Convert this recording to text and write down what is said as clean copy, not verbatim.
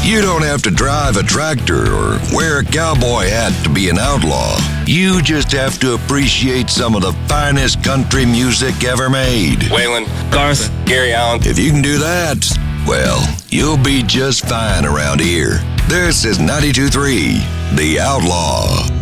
You don't have to drive a tractor or wear a cowboy hat to be an outlaw. You just have to appreciate some of the finest country music ever made. Waylon, Garth, Gary Allen. If you can do that, well, you'll be just fine around here. This is 92.3, The Outlaw.